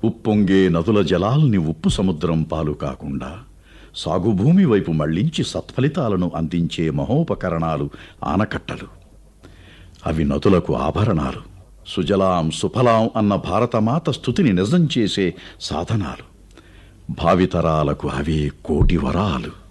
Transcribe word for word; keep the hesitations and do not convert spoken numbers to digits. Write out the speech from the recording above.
ఉప్పొంగే నదుల జలాల్ని ఉప్పు సముద్రం పాలు కాకుండా సాగుభూమి వైపు మళ్లించి సత్ఫలితాలను అందించే మహోపకరణాలు ఆనకట్టలు. అవి నదులకు ఆభరణాలు. సుజలాం సుఫలాం అన్న భారతమాత స్తుతిని నిజం చేసే సాధనాలు. భావితరాలకు అవే కోటి వరాలు.